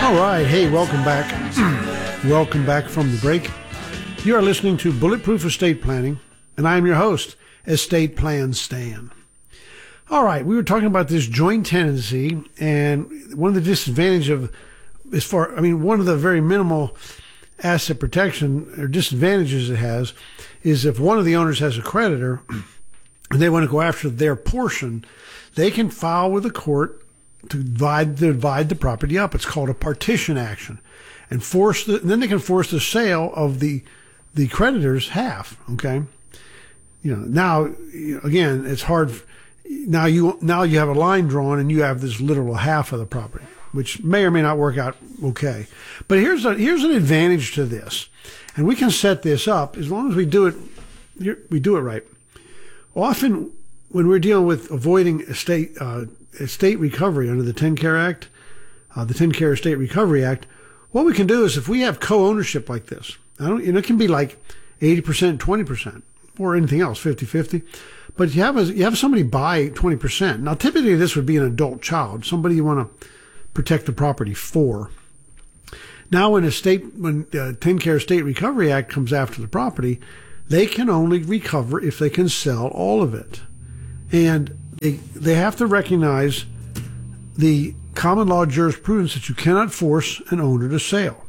All right. Hey, welcome back. Welcome back from the break. You are listening to Bulletproof Estate Planning, and I am your host, Estate Plan Stan. All right. We were talking about this joint tenancy, and one of the disadvantages of, one of the very minimal asset protection or disadvantages it has is if one of the owners has a creditor and they want to go after their portion, they can file with the court to divide the property up. It's called a partition action, and then they can force the sale of the creditor's half. Okay, now again, it's hard. Now you have a line drawn, and you have this literal half of the property, which may or may not work out okay. But here's an advantage to this, and we can set this up as long as we do it right. Often, when we're dealing with avoiding estate recovery under the TennCare Act, the TennCare Estate Recovery Act, what we can do is if we have co-ownership like this, it can be like 80%, 20%, or anything else, 50-50. But you have somebody buy 20%. Now, typically this would be an adult child, somebody you want to protect the property for. Now, when the TennCare Estate Recovery Act comes after the property, they can only recover if they can sell all of it. And they have to recognize the common law jurisprudence that you cannot force an owner to sell.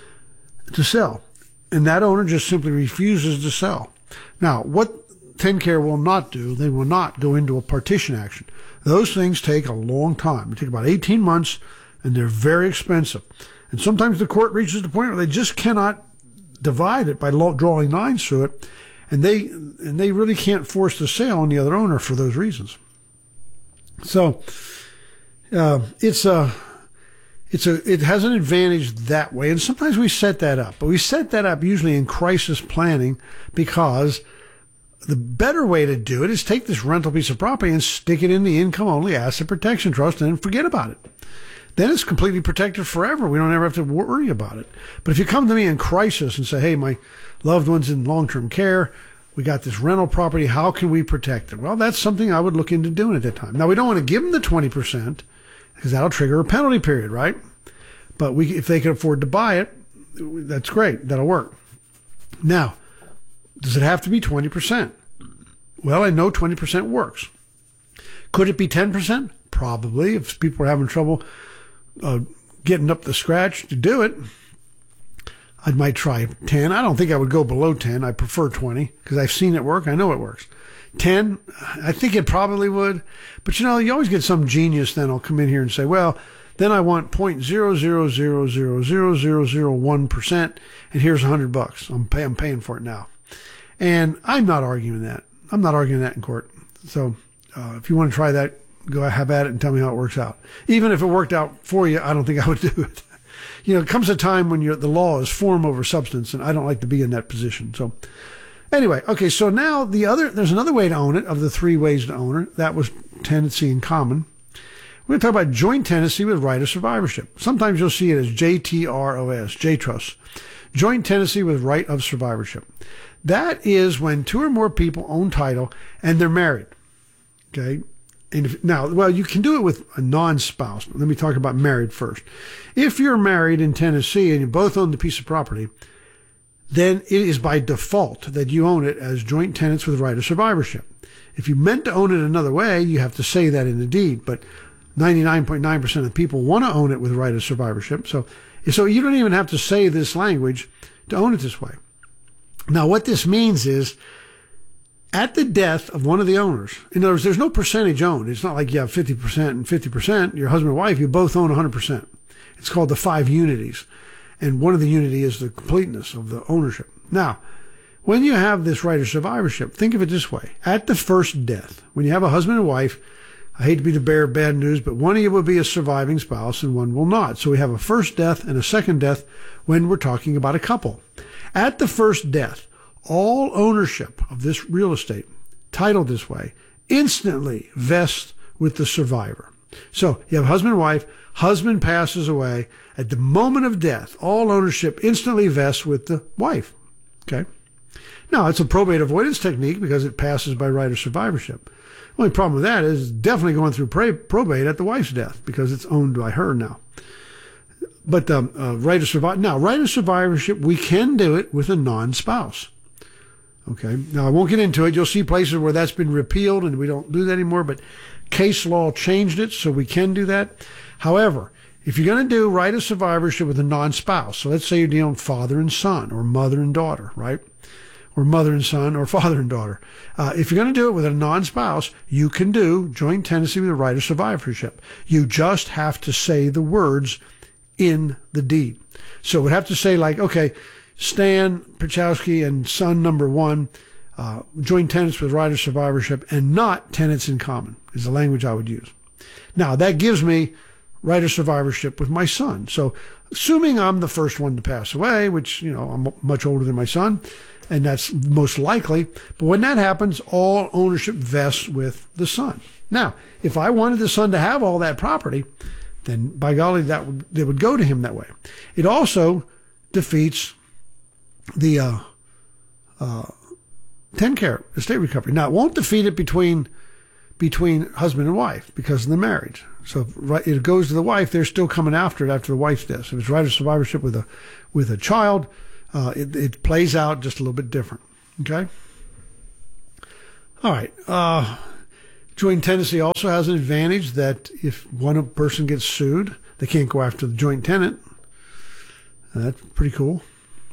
And that owner just simply refuses to sell. Now, what TennCare will not do, they will not go into a partition action. Those things take a long time. They take about 18 months, and they're very expensive. And sometimes the court reaches the point where they just cannot divide it by drawing lines through it, and they really can't force the sale on the other owner for those reasons. So it has an advantage that way, and sometimes we set that up. But we set that up usually in crisis planning, because the better way to do it is take this rental piece of property and stick it in the income-only asset protection trust and then forget about it. Then it's completely protected forever. We don't ever have to worry about it. But if you come to me in crisis and say, hey, my loved one's in long-term care, we got this rental property, how can we protect it? Well, that's something I would look into doing at that time. Now, we don't want to give them the 20% because that'll trigger a penalty period, right? But if they can afford to buy it, that's great. That'll work. Now, does it have to be 20%? Well, I know 20% works. Could it be 10%? Probably, if people are having trouble getting up to scratch to do it. I might try 10. I don't think I would go below 10. I prefer 20 because I've seen it work. I know it works. 10, I think it probably would. But, you always get some genius then will come in here and say, well, then I want 0.000000001%, and here's $100. I'm paying for it now. And I'm not arguing that. I'm not arguing that in court. So if you want to try that, go have at it and tell me how it works out. Even if it worked out for you, I don't think I would do it. It comes a time when the law is form over substance, and I don't like to be in that position. So anyway, okay, so now there's another way to own it of the three ways to own it. That was tenancy in common. We're going to talk about joint tenancy with right of survivorship. Sometimes you'll see it as JTROS, J-Trust. Joint tenancy with right of survivorship. That is when two or more people own title and they're married. Okay? And you can do it with a non-spouse. Let me talk about married first. If you're married in Tennessee and you both own the piece of property, then it is by default that you own it as joint tenants with right of survivorship. If you meant to own it another way, you have to say that in the deed, but 99.9% of people want to own it with right of survivorship. So you don't even have to say this language to own it this way. Now, what this means is, at the death of one of the owners, in other words, there's no percentage owned. It's not like you have 50% and 50%. Your husband and wife, you both own 100%. It's called the 5 unities. And one of the unity is the completeness of the ownership. Now, when you have this right of survivorship, think of it this way. At the first death, when you have a husband and wife, I hate to be the bearer of bad news, but one of you will be a surviving spouse and one will not. So we have a first death and a second death when we're talking about a couple. At the first death, all ownership of this real estate, titled this way, instantly vests with the survivor. So you have husband and wife, husband passes away. At the moment of death, all ownership instantly vests with the wife. Okay? Now, it's a probate avoidance technique because it passes by right of survivorship. The only problem with that is it's definitely going through probate at the wife's death because it's owned by her now. But right of survivorship, we can do it with a non-spouse. Okay. Now I won't get into it. You'll see places where that's been repealed and we don't do that anymore, but case law changed it, so we can do that. However, if you're going to do right of survivorship with a non-spouse, so let's say you're dealing father and son or mother and daughter, right? Or mother and son or father and daughter. If you're going to do it with a non-spouse, you can do joint tenancy with a right of survivorship. You just have to say the words in the deed. So we'd have to say like, okay, Stan Pachowski and son number one, joint tenants with right of survivorship and not tenants in common is the language I would use. Now that gives me right of survivorship with my son. So assuming I'm the first one to pass away, which, I'm much older than my son, and that's most likely. But when that happens, all ownership vests with the son. Now, if I wanted the son to have all that property, then by golly, they would go to him that way. It also defeats the 10-care estate recovery. Now, it won't defeat it between husband and wife because of the marriage. So if it goes to the wife, they're still coming after it after the wife's death. So if it's right of survivorship with a child, it plays out just a little bit different. Okay? All right. Joint tenancy also has an advantage that if one person gets sued, they can't go after the joint tenant. That's pretty cool.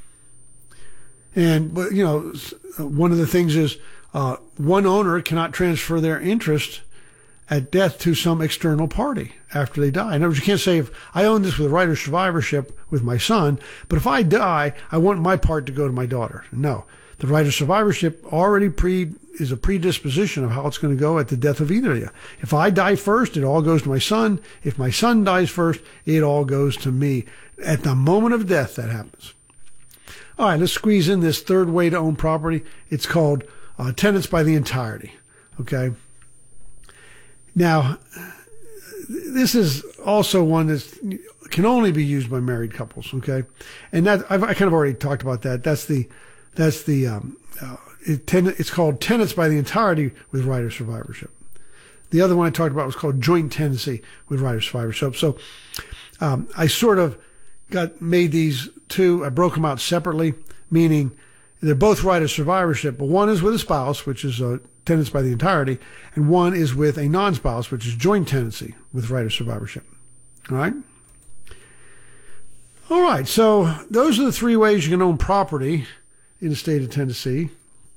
And, but one of the things is one owner cannot transfer their interest at death to some external party after they die. In other words, you can't say, if I own this with a right of survivorship with my son, but if I die, I want my part to go to my daughter. No. The right of survivorship already is a predisposition of how it's going to go at the death of either of you. If I die first, it all goes to my son. If my son dies first, it all goes to me. At the moment of death, that happens. All right, let's squeeze in this third way to own property. It's called tenants by the entirety. Okay. Now, this is also one that can only be used by married couples. Okay, and that I kind of already talked about that. It's called tenants by the entirety with right of survivorship. The other one I talked about was called joint tenancy with right of survivorship. So I sort of made these two. I broke them out separately, meaning they're both right of survivorship, but one is with a spouse, which is tenants by the entirety, and one is with a non-spouse, which is joint tenancy with right of survivorship. All right? All right, so those are the three ways you can own property in the state of Tennessee.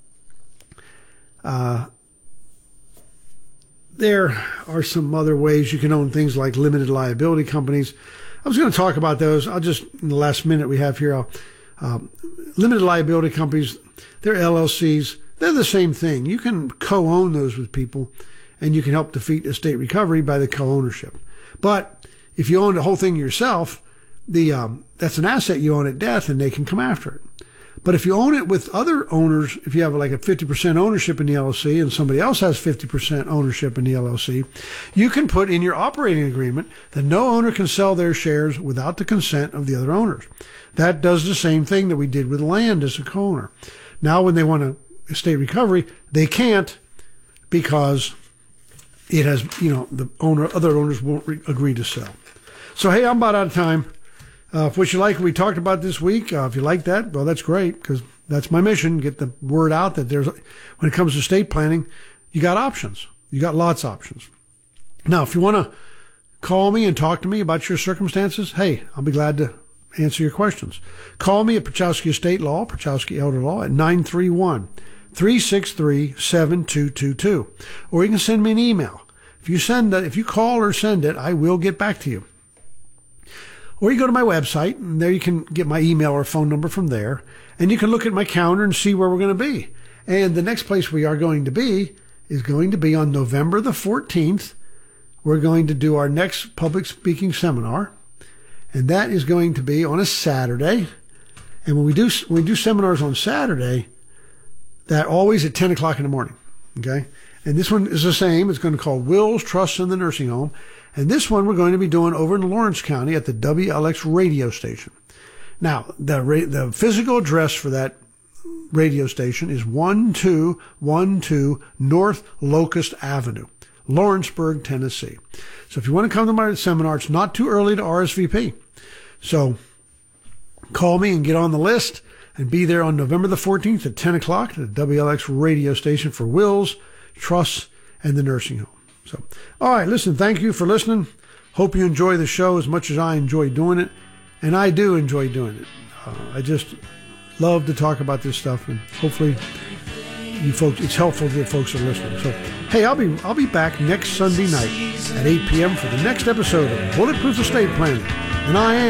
There are some other ways you can own things like limited liability companies. I was going to talk about those. I'll just, in the last minute we have here, limited liability companies, they're LLCs. They're the same thing. You can co-own those with people, and you can help defeat estate recovery by the co-ownership. But if you own the whole thing yourself, that's an asset you own at death, and they can come after it. But if you own it with other owners, if you have like a 50% ownership in the LLC and somebody else has 50% ownership in the LLC, you can put in your operating agreement that no owner can sell their shares without the consent of the other owners. That does the same thing that we did with land as a co-owner. Now when they want to estate recovery, they can't because it has, the other owners won't agree to sell. So, hey, I'm about out of time. If what you like what we talked about this week, if you like that, well, that's great because that's my mission, get the word out that when it comes to estate planning, you got options. You got lots of options. Now, if you want to call me and talk to me about your circumstances, hey, I'll be glad to answer your questions. Call me at Pachowski Estate Law, Pachowski Elder Law at 931-363-7222. Or you can send me an email. If you call or send it, I will get back to you. Or you go to my website, and there you can get my email or phone number from there, and you can look at my calendar and see where we're going to be. And the next place we are going to be is going to be on November the 14th. We're going to do our next public speaking seminar, and that is going to be on a Saturday. And when we do seminars on Saturday, that always at 10 o'clock in the morning. Okay, and this one is the same. It's going to be called Wills Trust in the Nursing Home. And this one we're going to be doing over in Lawrence County at the WLX radio station. Now, the physical address for that radio station is 1212 North Locust Avenue, Lawrenceburg, Tennessee. So if you want to come to my seminar, it's not too early to RSVP. So call me and get on the list and be there on November the 14th at 10 o'clock at the WLX radio station for wills, trusts, and the nursing home. So, all right, listen, thank you for listening. Hope you enjoy the show as much as I enjoy doing it. And I do enjoy doing it. I just love to talk about this stuff, and hopefully you folks, it's helpful that folks are listening. So, hey, I'll be back next Sunday night at 8 p.m. for the next episode of Bulletproof Estate Planning. And I am